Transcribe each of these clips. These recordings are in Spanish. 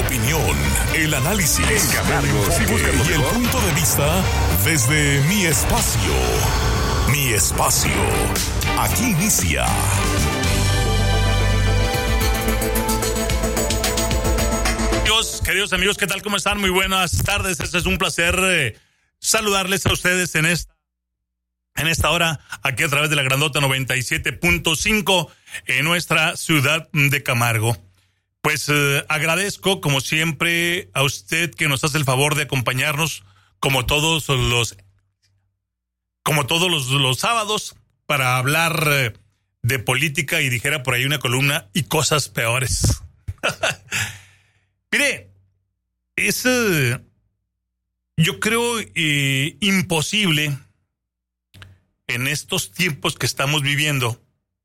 opinión, el análisis, el enfoque y el punto de vista desde mi espacio. Mi espacio. Aquí inicia. Queridos amigos, ¿qué tal? ¿Cómo están? Muy buenas tardes. Es un placer saludarles a ustedes en esta hora, aquí a través de la Grandota 97.5 en nuestra ciudad de Camargo. Pues agradezco, como siempre, a usted que nos hace el favor de acompañarnos como todos los sábados para hablar de política y dijera por ahí una columna y cosas peores. Mire, es yo creo imposible en estos tiempos que estamos viviendo,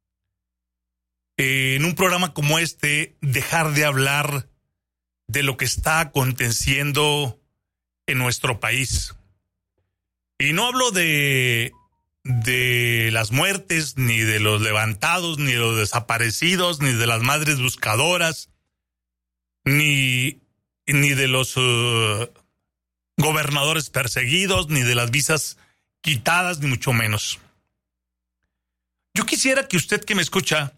en un programa como este, dejar de hablar de lo que está aconteciendo en nuestro país. Y no hablo de las muertes, ni de los levantados, ni de los desaparecidos, ni de las madres buscadoras, ni de los gobernadores perseguidos, ni de las visas quitadas, ni mucho menos. Yo quisiera que usted que me escucha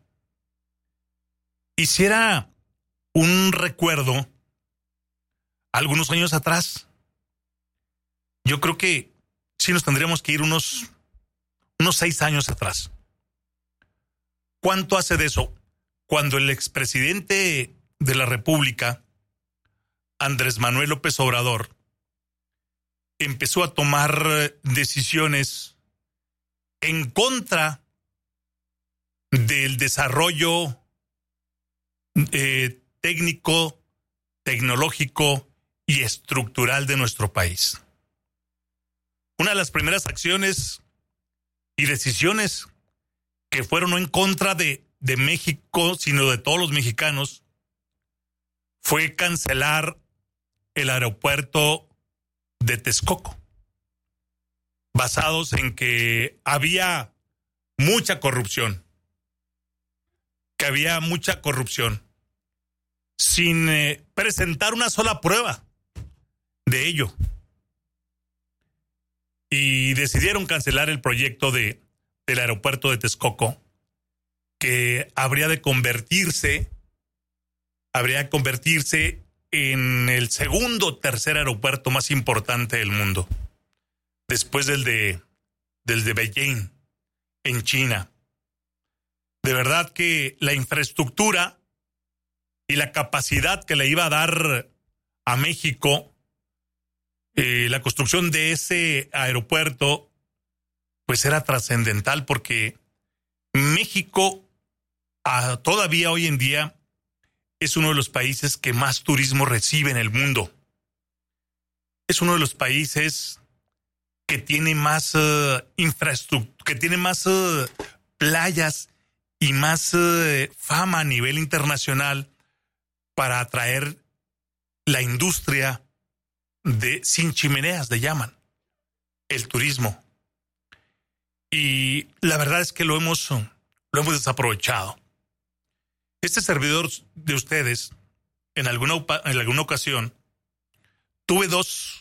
hiciera un recuerdo algunos años atrás. Yo creo que sí nos tendríamos que ir unos 6 años atrás. ¿Cuánto hace de eso? Cuando el expresidente de la República, Andrés Manuel López Obrador, empezó a tomar decisiones en contra del desarrollo técnico, tecnológico y estructural de nuestro país. Una de las primeras acciones y decisiones que fueron no en contra de México, sino de todos los mexicanos, fue cancelar el aeropuerto de Texcoco, basados en que había mucha corrupción, sin presentar una sola prueba de ello. Y decidieron cancelar el proyecto del aeropuerto de Texcoco, que habría de convertirse en el segundo o tercer aeropuerto más importante del mundo, después del de Beijing, en China. De verdad que la infraestructura y la capacidad que le iba a dar a México la construcción de ese aeropuerto, pues era trascendental, porque México todavía hoy en día es uno de los países que más turismo recibe en el mundo. Es uno de los países que tiene más infraestructura, que tiene más playas y más fama a nivel internacional para atraer la industria de sin chimeneas, le llaman, el turismo. Y la verdad es que lo hemos desaprovechado. Este servidor de ustedes, en alguna ocasión, tuve dos